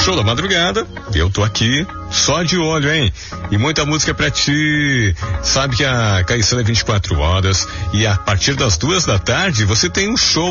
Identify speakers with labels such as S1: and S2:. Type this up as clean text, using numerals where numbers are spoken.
S1: Show da madrugada, eu tô aqui, só de olho, hein? E muita música pra ti. Sabe que a Caiçara é 24 horas e a partir das 2 da tarde você tem um show